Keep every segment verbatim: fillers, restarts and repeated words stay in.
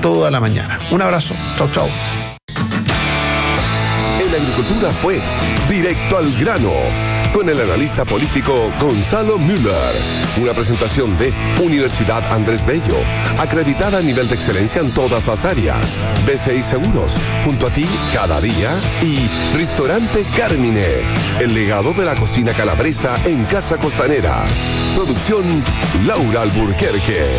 toda la mañana. Un abrazo. Chau, chau. En Agricultura fue Directo al Grano, con el analista político Gonzalo Müller. Una presentación de Universidad Andrés Bello, acreditada a nivel de excelencia en todas las áreas. B C I Seguros, junto a ti cada día. Y Restaurante Carmine, el legado de la cocina calabresa en Casa Costanera. Producción Laura Alburquerque.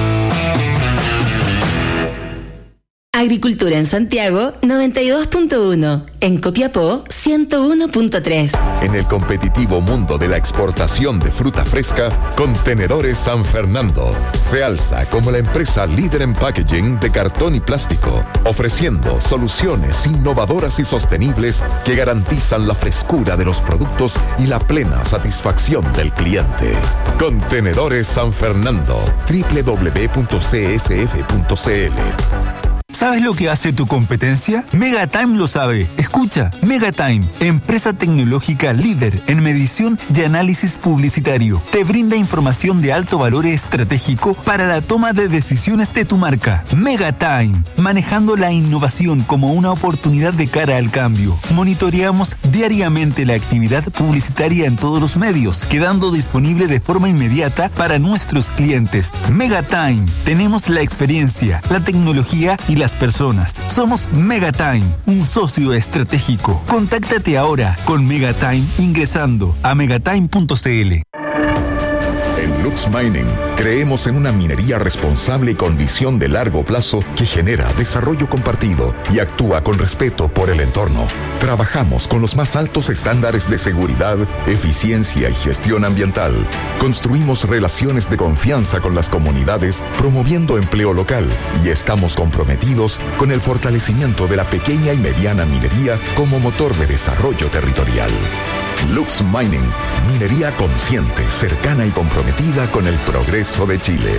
Agricultura en Santiago noventa y dos punto uno, en Copiapó ciento uno punto tres. En el competitivo mundo de la exportación de fruta fresca, Contenedores San Fernando se alza como la empresa líder en packaging de cartón y plástico, ofreciendo soluciones innovadoras y sostenibles que garantizan la frescura de los productos y la plena satisfacción del cliente. Contenedores San Fernando, doble u doble u doble u punto c s f punto c l. ¿Sabes lo que hace tu competencia? Megatime lo sabe. Escucha, Megatime, empresa tecnológica líder en medición y análisis publicitario. Te brinda información de alto valor estratégico para la toma de decisiones de tu marca. Megatime, manejando la innovación como una oportunidad de cara al cambio. Monitoreamos diariamente la actividad publicitaria en todos los medios, quedando disponible de forma inmediata para nuestros clientes. Megatime, tenemos la experiencia, la tecnología y las personas. Somos Megatime, un socio estratégico. Contáctate ahora con Megatime ingresando a megatime punto c l. En Lux Mining creemos en una minería responsable y con visión de largo plazo que genera desarrollo compartido y actúa con respeto por el entorno. Trabajamos con los más altos estándares de seguridad, eficiencia y gestión ambiental. Construimos relaciones de confianza con las comunidades, promoviendo empleo local, y estamos comprometidos con el fortalecimiento de la pequeña y mediana minería como motor de desarrollo territorial. Lux Mining, minería consciente, cercana y comprometida con el progreso de Chile.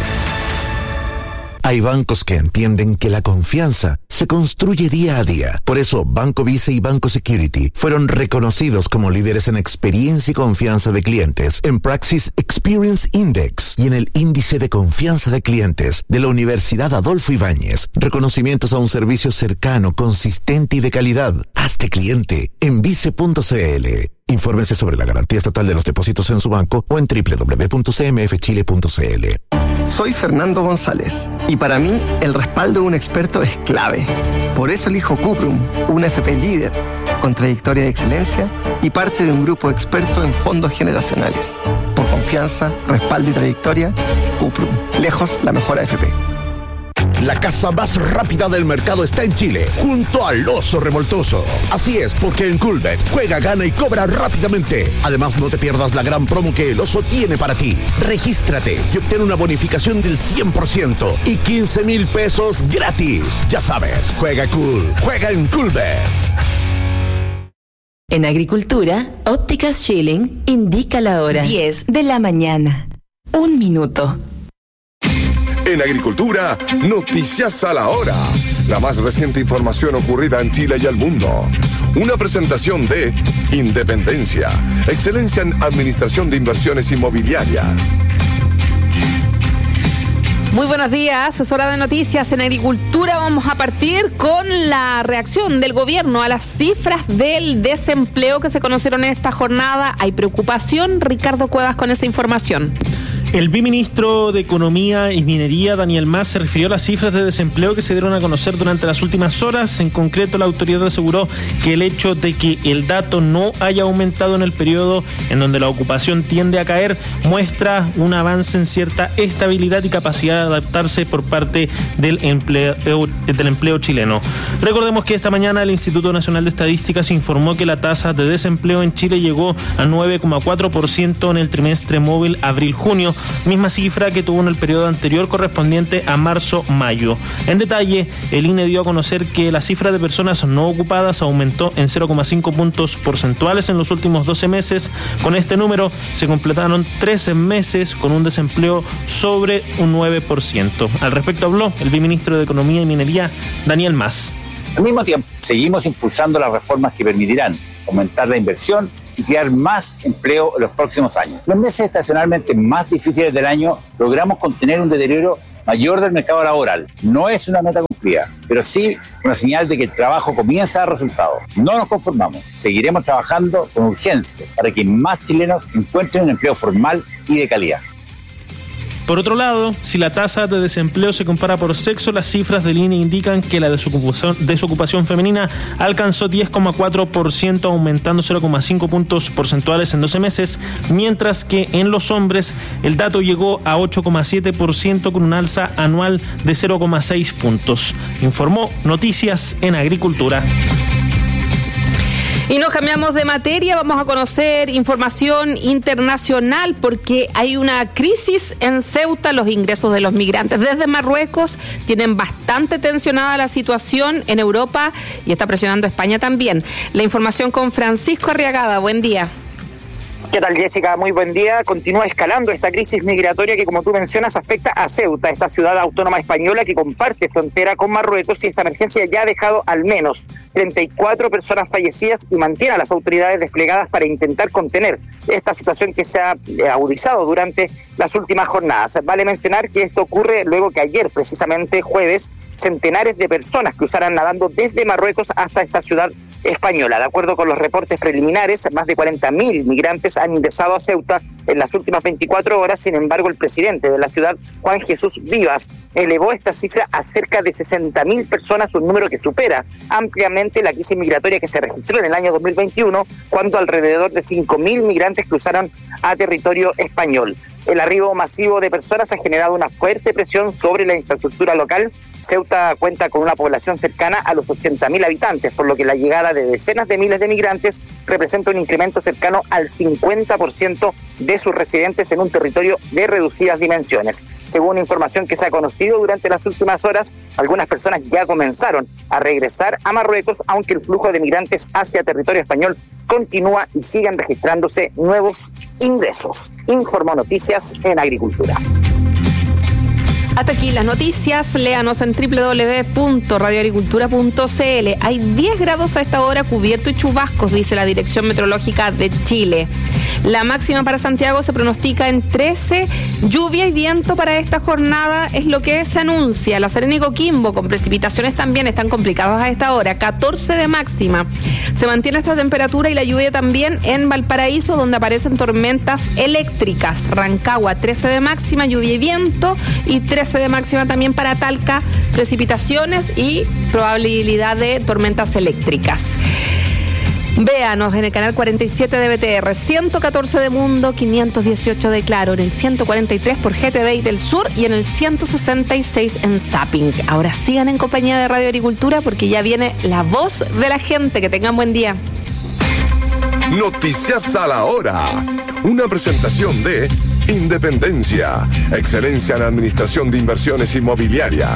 Hay bancos que entienden que la confianza se construye día a día. Por eso, Banco Vice y Banco Security fueron reconocidos como líderes en experiencia y confianza de clientes en Praxis Experience Index y en el Índice de Confianza de Clientes de la Universidad Adolfo Ibáñez. Reconocimientos a un servicio cercano, consistente y de calidad. Hazte cliente en vice punto c l. Infórmense sobre la garantía estatal de los depósitos en su banco o en doble u doble u doble u punto c m f chile punto c l. Soy Fernando González y para mí el respaldo de un experto es clave. Por eso elijo Cuprum, una F P líder, con trayectoria de excelencia y parte de un grupo experto en fondos generacionales. Por confianza, respaldo y trayectoria, Cuprum, lejos la mejor A F P. La casa más rápida del mercado está en Chile, junto al Oso Revoltoso. Así es, porque en Coolbet juega, gana y cobra rápidamente. Además, no te pierdas la gran promo que el Oso tiene para ti. Regístrate y obtén una bonificación del cien por ciento y quince mil pesos gratis. Ya sabes, juega cool, juega en Coolbet. En Agricultura, Ópticas Schilling indica la hora. diez de la mañana. Un minuto. En Agricultura, noticias a la hora. La más reciente información ocurrida en Chile y el mundo. Una presentación de Independencia, excelencia en administración de inversiones inmobiliarias. Muy buenos días, es hora de noticias en Agricultura. Vamos a partir con la reacción del gobierno a las cifras del desempleo que se conocieron en esta jornada. Hay preocupación, Ricardo Cuevas, con esa información. El viceministro de Economía y Minería, Daniel Mas, se refirió a las cifras de desempleo que se dieron a conocer durante las últimas horas. En concreto, la autoridad aseguró que el hecho de que el dato no haya aumentado en el periodo en donde la ocupación tiende a caer muestra un avance en cierta estabilidad y capacidad de adaptarse por parte del empleo, del empleo chileno. Recordemos que esta mañana el Instituto Nacional de Estadísticas informó que la tasa de desempleo en Chile llegó a nueve coma cuatro por ciento en el trimestre móvil abril-junio, misma cifra que tuvo en el periodo anterior correspondiente a marzo-mayo. En detalle, el I N E dio a conocer que la cifra de personas no ocupadas aumentó en cero coma cinco puntos porcentuales en los últimos doce meses. Con este número se completaron trece meses con un desempleo sobre un nueve por ciento. Al respecto habló el viceministro de Economía y Minería, Daniel Mas. Al mismo tiempo, seguimos impulsando las reformas que permitirán aumentar la inversión y crear más empleo en los próximos años. En los meses estacionalmente más difíciles del año logramos contener un deterioro mayor del mercado laboral. No es una meta cumplida, pero sí una señal de que el trabajo comienza a dar resultados. No nos conformamos, seguiremos trabajando con urgencia para que más chilenos encuentren un empleo formal y de calidad. Por otro lado, si la tasa de desempleo se compara por sexo, las cifras del I N E indican que la desocupación, desocupación femenina alcanzó diez coma cuatro por ciento, aumentando cero coma cinco puntos porcentuales en doce meses, mientras que en los hombres el dato llegó a ocho coma siete por ciento con un alza anual de cero coma seis puntos. Informó Noticias en Agricultura. Y nos cambiamos de materia, vamos a conocer información internacional porque hay una crisis en Ceuta. Los ingresos de los migrantes desde Marruecos tienen bastante tensionada la situación en Europa y está presionando a España también. La información con Francisco Arriagada, buen día. ¿Qué tal, Jessica? Muy buen día. Continúa escalando esta crisis migratoria que, como tú mencionas, afecta a Ceuta, esta ciudad autónoma española que comparte frontera con Marruecos, y esta emergencia ya ha dejado al menos treinta y cuatro personas fallecidas y mantiene a las autoridades desplegadas para intentar contener esta situación que se ha agudizado durante las últimas jornadas. Vale mencionar que esto ocurre luego que ayer, precisamente jueves, centenares de personas cruzaran nadando desde Marruecos hasta esta ciudad española. De acuerdo con los reportes preliminares, más de cuarenta mil migrantes han ingresado a Ceuta en las últimas veinticuatro horas. Sin embargo, el presidente de la ciudad, Juan Jesús Vivas, elevó esta cifra a cerca de sesenta mil personas, un número que supera ampliamente la crisis migratoria que se registró en el año dos mil veintiuno, cuando alrededor de cinco mil migrantes cruzaron a territorio español. El arribo masivo de personas ha generado una fuerte presión sobre la infraestructura local. Ceuta cuenta con una población cercana a los ochenta mil habitantes, por lo que la llegada de decenas de miles de migrantes representa un incremento cercano al cincuenta por ciento de sus residentes en un territorio de reducidas dimensiones. Según información que se ha conocido durante las últimas horas, algunas personas ya comenzaron a regresar a Marruecos, aunque el flujo de migrantes hacia territorio español continúa y siguen registrándose nuevos ingresos. Informó Noticias en Agricultura. Hasta aquí las noticias, léanos en doble u doble u doble u punto radio agricultura punto c l. Hay diez grados a esta hora, cubierto y chubascos, dice la Dirección Meteorológica de Chile. La máxima para Santiago se pronostica en trece, lluvia y viento para esta jornada es lo que se anuncia. La Serena y Coquimbo con precipitaciones también están complicados a esta hora, catorce de máxima. Se mantiene esta temperatura y la lluvia también en Valparaíso, donde aparecen tormentas eléctricas. Rancagua, trece de máxima, lluvia y viento, y trece de máxima también para Talca, precipitaciones y probabilidad de tormentas eléctricas. Véanos en el canal cuarenta y siete de B T R, ciento catorce de Mundo, quinientos dieciocho de Claro, en el ciento cuarenta y tres por G T D y del Sur y en el ciento sesenta y seis en Zapping. Ahora sigan en compañía de Radio Agricultura porque ya viene la voz de la gente. Que tengan buen día. Noticias a la hora. Una presentación de Independencia, excelencia en administración de inversiones inmobiliarias.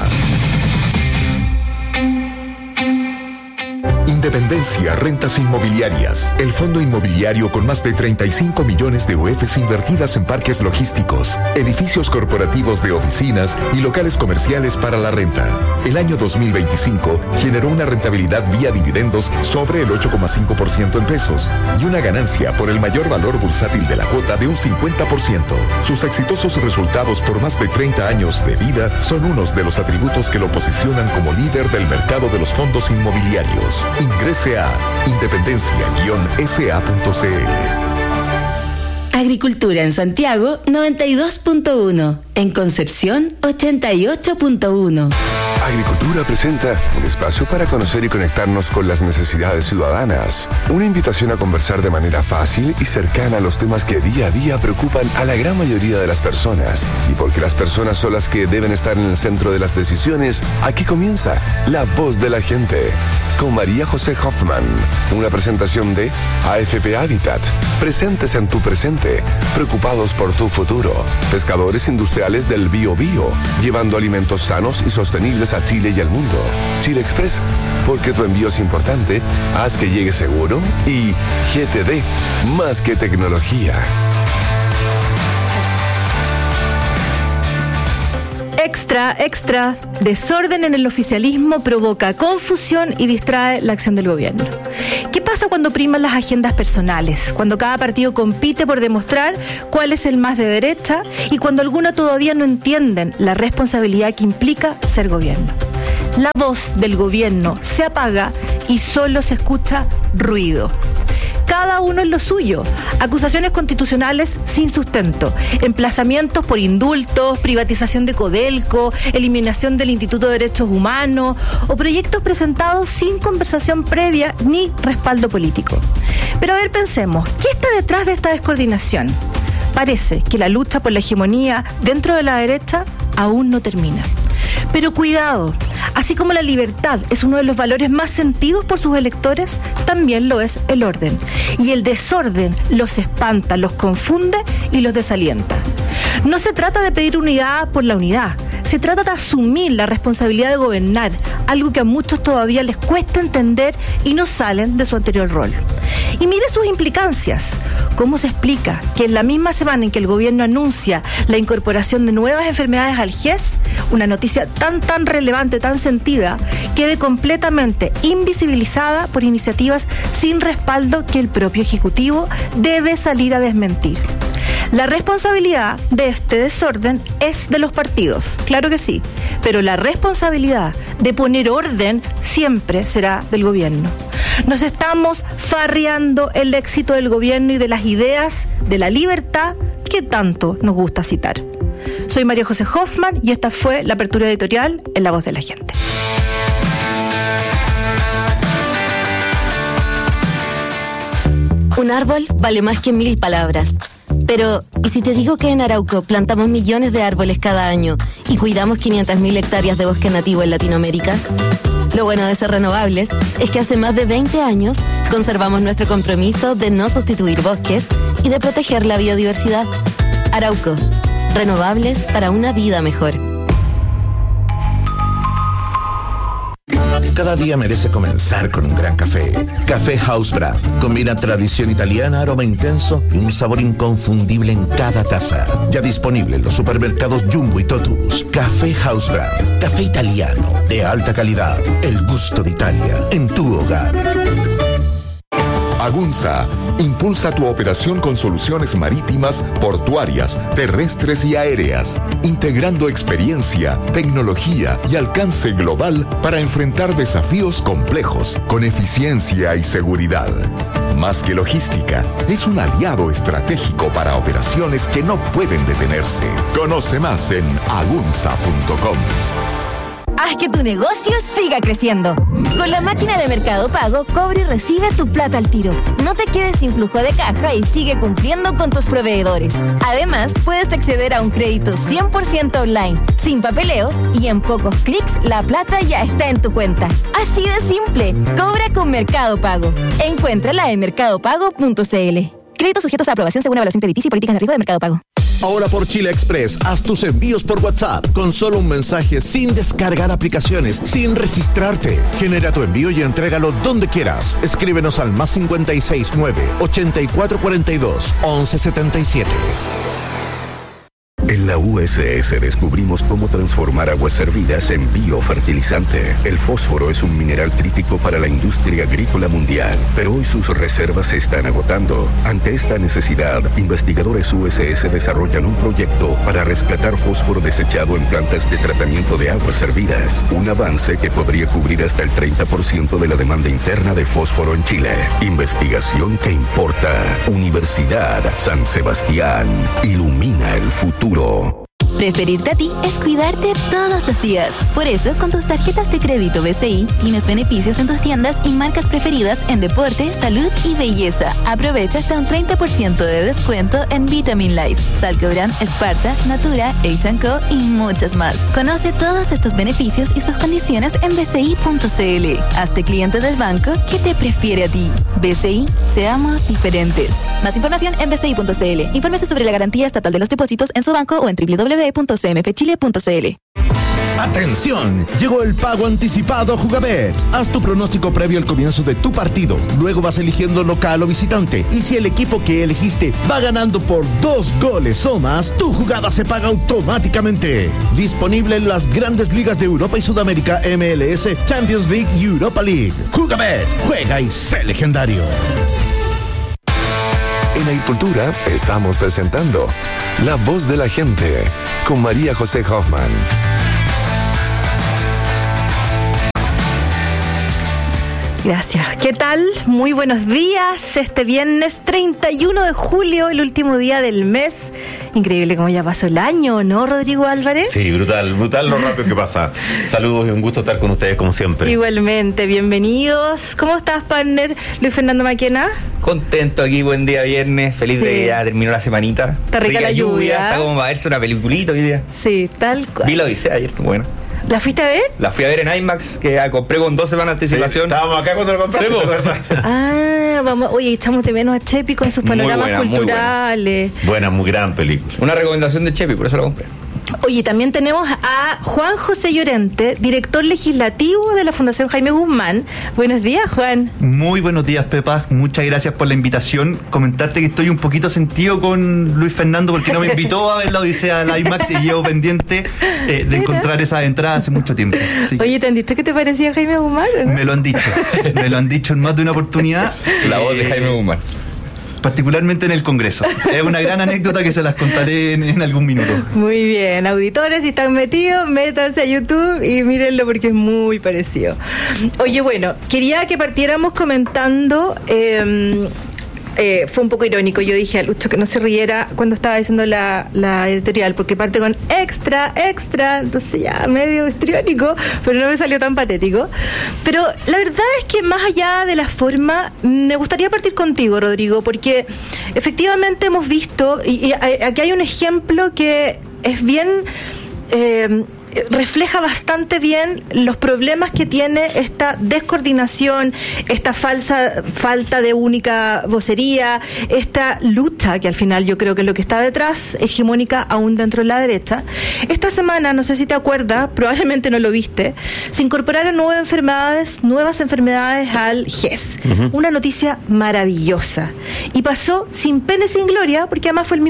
Independencia Rentas Inmobiliarias, el fondo inmobiliario con más de treinta y cinco millones de U Fs invertidas en parques logísticos, edificios corporativos de oficinas y locales comerciales para la renta. El año dos mil veinticinco generó una rentabilidad vía dividendos sobre el ocho coma cinco por ciento en pesos y una ganancia por el mayor valor bursátil de la cuota de un cincuenta por ciento. Sus exitosos resultados por más de treinta años de vida son unos de los atributos que lo posicionan como líder del mercado de los fondos inmobiliarios. Ingrese a independencia guion s a punto c l. Agricultura en Santiago noventa y dos punto uno, en Concepción ochenta y ocho punto uno. Agricultura presenta un espacio para conocer y conectarnos con las necesidades ciudadanas. Una invitación a conversar de manera fácil y cercana a los temas que día a día preocupan a la gran mayoría de las personas. Y porque las personas son las que deben estar en el centro de las decisiones, aquí comienza La Voz de la Gente, con María José Hoffman. Una presentación de A F P Habitat. Presentes en tu presente, preocupados por tu futuro. Pescadores industriales del Bio Bio, llevando alimentos sanos y sostenibles a Chile y al mundo. Chile Express, porque tu envío es importante, haz que llegue seguro. Y G T D, más que tecnología. Extra, extra, desorden en el oficialismo provoca confusión y distrae la acción del gobierno. ¿Qué pasa cuando priman las agendas personales? Cuando cada partido compite por demostrar cuál es el más de derecha y cuando algunos todavía no entienden la responsabilidad que implica ser gobierno. La voz del gobierno se apaga y solo se escucha ruido. Cada uno en lo suyo. Acusaciones constitucionales sin sustento, emplazamientos por indultos, privatización de Codelco, eliminación del Instituto de Derechos Humanos o proyectos presentados sin conversación previa ni respaldo político. Pero a ver, pensemos, ¿qué está detrás de esta descoordinación? Parece que la lucha por la hegemonía dentro de la derecha aún no termina. Pero cuidado, así como la libertad es uno de los valores más sentidos por sus electores, también lo es el orden. Y el desorden los espanta, los confunde y los desalienta. No se trata de pedir unidad por la unidad, se trata de asumir la responsabilidad de gobernar, algo que a muchos todavía les cuesta entender y no salen de su anterior rol. Y mire sus implicancias. ¿Cómo se explica que en la misma semana en que el gobierno anuncia la incorporación de nuevas enfermedades al G E S, una noticia tan tan relevante, tan sentida, quede completamente invisibilizada por iniciativas sin respaldo que el propio Ejecutivo debe salir a desmentir? La responsabilidad de este desorden es de los partidos, claro que sí, pero la responsabilidad de poner orden siempre será del gobierno. Nos estamos farreando el éxito del gobierno y de las ideas de la libertad que tanto nos gusta citar. Soy María José Hoffman y esta fue la apertura editorial en La Voz de la Gente. Un árbol vale más que mil palabras. Pero, ¿y si te digo que en Arauco plantamos millones de árboles cada año y cuidamos quinientas mil hectáreas de bosque nativo en Latinoamérica? Lo bueno de ser renovables es que hace más de veinte años conservamos nuestro compromiso de no sustituir bosques y de proteger la biodiversidad. Arauco, renovables para una vida mejor. Cada día merece comenzar con un gran café. Café House Brand. Combina tradición italiana, aroma intenso y un sabor inconfundible en cada taza. Ya disponible en los supermercados Jumbo y Totus. Café House Brand. Café italiano de alta calidad. El gusto de Italia en tu hogar. Agunza impulsa tu operación con soluciones marítimas, portuarias, terrestres y aéreas, integrando experiencia, tecnología y alcance global para enfrentar desafíos complejos con eficiencia y seguridad. Más que logística, es un aliado estratégico para operaciones que no pueden detenerse. Conoce más en agunza punto com. Haz que tu negocio siga creciendo. Con la máquina de Mercado Pago, cobra y recibe tu plata al tiro. No te quedes sin flujo de caja y sigue cumpliendo con tus proveedores. Además, puedes acceder a un crédito cien por ciento online, sin papeleos y en pocos clics la plata ya está en tu cuenta. Así de simple. Cobra con Mercado Pago. Encuéntrala en mercado pago punto c l. Créditos sujetos a aprobación según evaluación crediticia y políticas de riesgo de Mercado Pago. Ahora por Chile Express, haz tus envíos por WhatsApp con solo un mensaje, sin descargar aplicaciones, sin registrarte. Genera tu envío y entrégalo donde quieras. Escríbenos al más cincuenta y seis nueve, ochenta y cuatro cuarenta y dos, once setenta y siete. En la U S S descubrimos cómo transformar aguas servidas en biofertilizante. El fósforo es un mineral crítico para la industria agrícola mundial, pero hoy sus reservas se están agotando. Ante esta necesidad, investigadores U S S desarrollan un proyecto para rescatar fósforo desechado en plantas de tratamiento de aguas servidas. Un avance que podría cubrir hasta el treinta por ciento de la demanda interna de fósforo en Chile. Investigación que importa. Universidad San Sebastián. Ilumina el futuro. Preferirte a ti es cuidarte todos los días. Por eso, con tus tarjetas de crédito B C I, tienes beneficios en tus tiendas y marcas preferidas en deporte, salud y belleza. Aprovecha hasta un treinta por ciento de descuento en Vitamin Life, Salcobran, Sparta, Natura, H and Co y muchas más. Conoce todos estos beneficios y sus condiciones en b c i punto c l. Hazte cliente del banco que te prefiere a ti. B C I, seamos diferentes. Más información en b c i punto c l. Infórmese sobre la garantía estatal de los depósitos en su banco o en w w w punto c m f chile punto c l. ¡Atención! Llegó el pago anticipado Jugabet. Haz tu pronóstico previo al comienzo de tu partido. Luego vas eligiendo local o visitante. Y si el equipo que elegiste va ganando por dos goles o más, tu jugada se paga automáticamente. Disponible en las grandes ligas de Europa y Sudamérica, M L S, Champions League y Europa League. Jugabet, juega y sé legendario. En Agricultura estamos presentando La Voz de la Gente con María José Hoffman. Gracias. ¿Qué tal? Muy buenos días. Este viernes treinta y uno de julio, el último día del mes. Increíble cómo ya pasó el año, ¿no, Rodrigo Álvarez? Sí, brutal, brutal lo rápido que pasa. Saludos y un gusto estar con ustedes como siempre. Igualmente, bienvenidos. ¿Cómo estás, partner Luis Fernando Maquena? Contento aquí, buen día viernes, feliz Sí. de que ya terminó la semanita. Está rica la lluvia. Está como para verse una peliculita hoy día. Sí, tal cual. Vi la Odisea ayer, estuvo bueno. ¿La fuiste a ver? La fui a ver en IMAX, que la compré con dos semanas de anticipación. Sí, estábamos acá cuando lo compré, ¿verdad? Ah, vamos. Oye, echamos de menos a Chepi con sus Muy panoramas buena, muy culturales. Buena, muy gran película. Una recomendación de Chepi, por eso la compré. Oye, también tenemos a Juan José Llorente, director legislativo de la Fundación Jaime Guzmán. Buenos días, Juan. Muy buenos días, Pepa. Muchas gracias por la invitación. Comentarte que estoy un poquito sentido con Luis Fernando porque no me invitó a ver la Odisea de la IMAX y llevo pendiente eh, de encontrar esas entradas hace mucho tiempo. Así que Oye, ¿te han dicho que te parecía Jaime Guzmán? ¿No? me lo han dicho. Me lo han dicho en más de una oportunidad. La voz de Jaime Guzmán. Particularmente en el Congreso. Es una gran anécdota que se las contaré en, en algún minuto. Muy bien, auditores, si están metidos, métanse a YouTube y mírenlo porque es muy parecido. Oye, bueno, quería que partiéramos comentando... Eh, Eh, fue un poco irónico, yo dije a Lucho que no se riera cuando estaba diciendo la, la editorial, porque parte con extra, extra, entonces ya medio histriónico, pero no me salió tan patético. Pero la verdad es que más allá de la forma, me gustaría partir contigo, Rodrigo, porque efectivamente hemos visto, y, y aquí hay un ejemplo que es bien... Eh, refleja bastante bien los problemas que tiene esta descoordinación, esta falsa falta de única vocería, esta lucha que al final yo creo que es lo que está detrás, hegemónica aún dentro de la derecha. Esta semana, no sé si te acuerdas, probablemente no lo viste, se incorporaron nuevas enfermedades, nuevas enfermedades al G E S. Uh-huh. Una noticia maravillosa. Y pasó sin pena y sin gloria, porque además fue el mismo